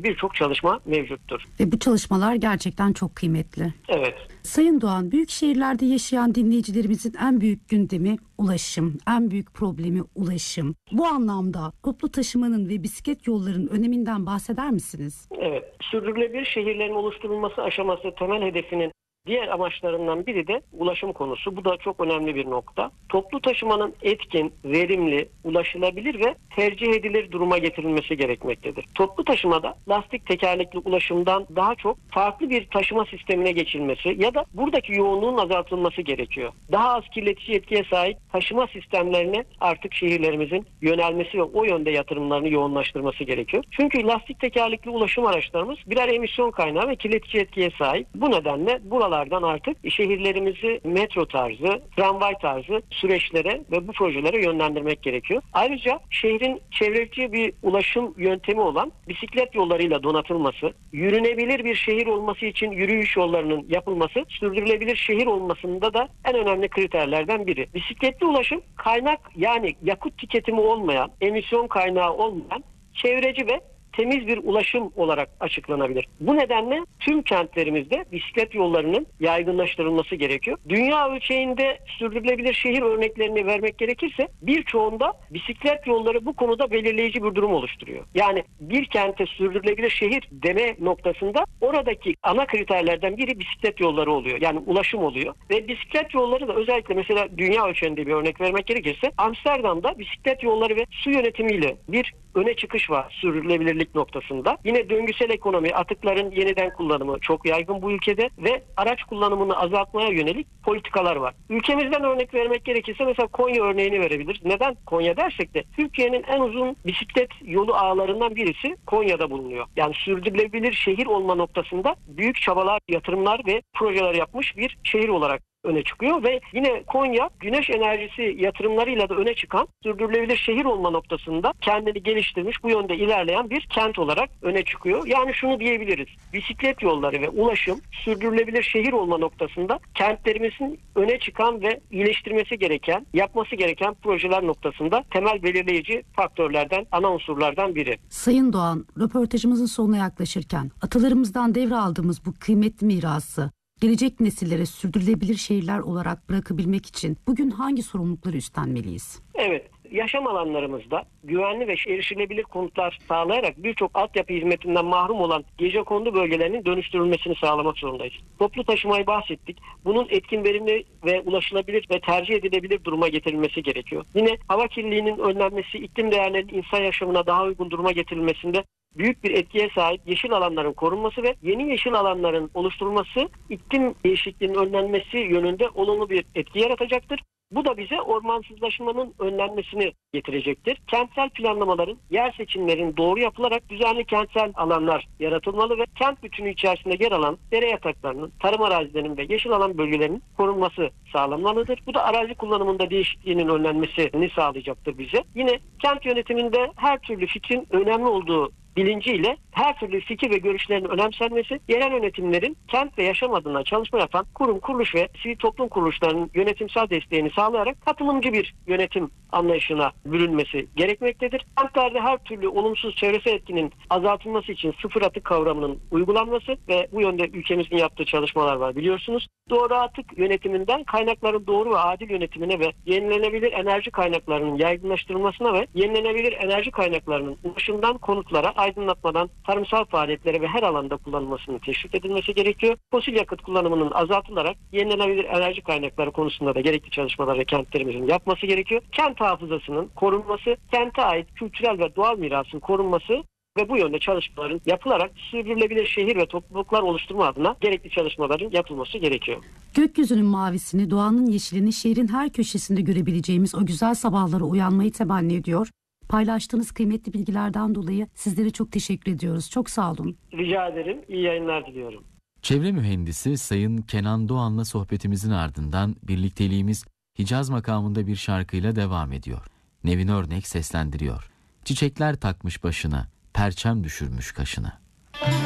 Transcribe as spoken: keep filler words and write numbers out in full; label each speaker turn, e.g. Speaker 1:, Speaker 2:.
Speaker 1: birçok çalışma mevcuttur.
Speaker 2: Ve bu çalışmalar gerçekten çok kıymetli.
Speaker 1: Evet.
Speaker 2: Sayın Doğan, büyük şehirlerde yaşayan dinleyicilerimizin en büyük gündemi ulaşım, en büyük problemi ulaşım. Bu anlamda toplu taşımanın ve bisiklet yollarının öneminden bahseder misiniz?
Speaker 1: Evet. Sürdürülebilir şehirlerin oluşturulması aşaması temel hedefinin diğer amaçlarından biri de ulaşım konusu. Bu da çok önemli bir nokta. Toplu taşımanın etkin, verimli, ulaşılabilir ve tercih edilir duruma getirilmesi gerekmektedir. Toplu taşımada lastik tekerlekli ulaşımdan daha çok farklı bir taşıma sistemine geçilmesi ya da buradaki yoğunluğun azaltılması gerekiyor. Daha az kirletici etkiye sahip taşıma sistemlerine artık şehirlerimizin yönelmesi ve o yönde yatırımlarını yoğunlaştırması gerekiyor. Çünkü lastik tekerlekli ulaşım araçlarımız birer emisyon kaynağı ve kirletici etkiye sahip. Bu nedenle buralar artık şehirlerimizi metro tarzı, tramvay tarzı süreçlere ve bu projelere yönlendirmek gerekiyor. Ayrıca şehrin çevreci bir ulaşım yöntemi olan bisiklet yollarıyla donatılması, yürünebilir bir şehir olması için yürüyüş yollarının yapılması, sürdürülebilir şehir olmasında da en önemli kriterlerden biri. Bisikletli ulaşım kaynak yani yakıt tüketimi olmayan, emisyon kaynağı olmayan, çevreci ve temiz bir ulaşım olarak açıklanabilir. Bu nedenle tüm kentlerimizde bisiklet yollarının yaygınlaştırılması gerekiyor. Dünya ölçeğinde sürdürülebilir şehir örneklerini vermek gerekirse birçoğunda bisiklet yolları bu konuda belirleyici bir durum oluşturuyor. Yani bir kente sürdürülebilir şehir deme noktasında oradaki ana kriterlerden biri bisiklet yolları oluyor. Yani ulaşım oluyor. Ve bisiklet yolları da özellikle mesela dünya ölçeğinde bir örnek vermek gerekirse Amsterdam'da bisiklet yolları ve su yönetimiyle bir öne çıkış var sürdürülebilirlik noktasında. Yine döngüsel ekonomi, atıkların yeniden kullanımı çok yaygın bu ülkede ve araç kullanımını azaltmaya yönelik politikalar var. Ülkemizden örnek vermek gerekirse mesela Konya örneğini verebiliriz. Neden Konya dersek de Türkiye'nin en uzun bisiklet yolu ağlarından birisi Konya'da bulunuyor. Yani sürdürülebilir şehir olma noktasında büyük çabalar, yatırımlar ve projeler yapmış bir şehir olarak öne çıkıyor ve yine Konya güneş enerjisi yatırımlarıyla da öne çıkan sürdürülebilir şehir olma noktasında kendini geliştirmiş, bu yönde ilerleyen bir kent olarak öne çıkıyor. Yani şunu diyebiliriz. Bisiklet yolları ve ulaşım sürdürülebilir şehir olma noktasında kentlerimizin öne çıkan ve iyileştirmesi gereken, yapması gereken projeler noktasında temel belirleyici faktörlerden, ana unsurlardan biri.
Speaker 2: Sayın Doğan, röportajımızın sonuna yaklaşırken atalarımızdan devraldığımız bu kıymetli mirası gelecek nesillere sürdürülebilir şehirler olarak bırakabilmek için bugün hangi sorumlulukları üstlenmeliyiz?
Speaker 1: Evet, yaşam alanlarımızda güvenli ve erişilebilir konutlar sağlayarak birçok altyapı hizmetinden mahrum olan gecekondu bölgelerinin dönüştürülmesini sağlamak zorundayız. Toplu taşımayı bahsettik. Bunun etkin, verimli ve ulaşılabilir ve tercih edilebilir duruma getirilmesi gerekiyor. Yine hava kirliliğinin önlenmesi, iklim değerlerinin insan yaşamına daha uygun duruma getirilmesinde büyük bir etkiye sahip yeşil alanların korunması ve yeni yeşil alanların oluşturulması iklim değişikliğinin önlenmesi yönünde olumlu bir etki yaratacaktır. Bu da bize ormansızlaşmanın önlenmesini getirecektir. Kentsel planlamaların, yer seçimlerin doğru yapılarak düzenli kentsel alanlar yaratılmalı ve kent bütünü içerisinde yer alan dere yataklarının, tarım arazilerinin ve yeşil alan bölgelerinin korunması sağlanmalıdır. Bu da arazi kullanımında değişikliğinin önlenmesini sağlayacaktır bize. Yine kent yönetiminde her türlü fikrin önemli olduğu bilinciyle her türlü fikir ve görüşlerin önemsenmesi, yerel yönetimlerin kent ve yaşam adına çalışma yapan kurum, kuruluş ve sivil toplum kuruluşlarının yönetimsel desteğini sağlayarak katılımcı bir yönetim anlayışına bürünmesi gerekmektedir. Kentlerde her türlü olumsuz çevresel etkinin azaltılması için sıfır atık kavramının uygulanması ve bu yönde ülkemizin yaptığı çalışmalar var biliyorsunuz. Doğru atık yönetiminden kaynakların doğru ve adil yönetimine ve yenilenebilir enerji kaynaklarının yaygınlaştırılmasına ve yenilenebilir enerji kaynaklarının ulaşımdan konutlara, aydınlatmadan tarımsal faaliyetlere ve her alanda kullanılmasının teşvik edilmesi gerekiyor. Fosil yakıt kullanımının azaltılarak yenilenebilir enerji kaynakları konusunda da gerekli çalışmaları kentlerimizin yapması gerekiyor. Kent hafızasının korunması, kente ait kültürel ve doğal mirasın korunması ve bu yönde çalışmaların yapılarak sürdürülebilir şehir ve topluluklar oluşturma adına gerekli çalışmaların yapılması gerekiyor.
Speaker 2: Gökyüzünün mavisini, doğanın yeşilini şehrin her köşesinde görebileceğimiz o güzel sabahlara uyanmayı temenni ediyor. Paylaştığınız kıymetli bilgilerden dolayı sizlere çok teşekkür ediyoruz. Çok sağ olun.
Speaker 1: Rica ederim. İyi yayınlar diliyorum.
Speaker 3: Çevre mühendisi Sayın Kenan Doğan'la sohbetimizin ardından birlikteliğimiz Hicaz makamında bir şarkıyla devam ediyor. Nevin Örnek seslendiriyor. Çiçekler takmış başına, perçem düşürmüş kaşına.